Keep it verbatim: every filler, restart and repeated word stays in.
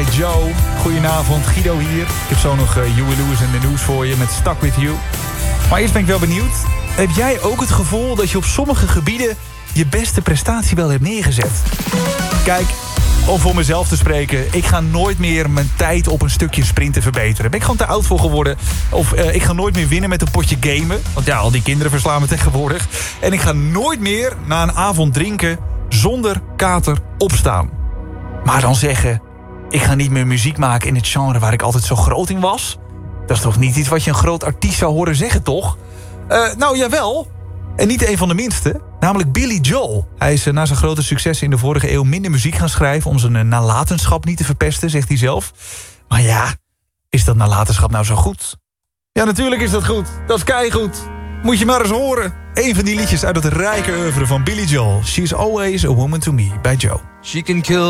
bij Joe. Goedenavond, Guido hier. Ik heb zo nog uh, Huey Lewis en de nieuws voor je met Stuck With You. Maar eerst ben ik wel benieuwd. Heb jij ook het gevoel dat je op sommige gebieden je beste prestatie wel hebt neergezet? Kijk, om voor mezelf te spreken, ik ga nooit meer mijn tijd op een stukje sprinten verbeteren. Ben ik gewoon te oud voor geworden. Of uh, ik ga nooit meer winnen met een potje gamen. Want ja, al die kinderen verslaan me tegenwoordig. En ik ga nooit meer na een avond drinken zonder kater opstaan. Maar dan zeggen, ik ga niet meer muziek maken in het genre waar ik altijd zo groot in was. Dat is toch niet iets wat je een groot artiest zou horen zeggen, toch? Uh, nou, jawel. En niet een van de minste. Namelijk Billy Joel. Hij is uh, na zijn grote succes in de vorige eeuw minder muziek gaan schrijven om zijn uh, nalatenschap niet te verpesten, zegt hij zelf. Maar ja, is dat nalatenschap nou zo goed? Ja, natuurlijk is dat goed. Dat is keigoed. Moet je maar eens horen. Een van die liedjes uit het rijke oeuvre van Billy Joel. She's Always a Woman to Me bij Joe. She can kill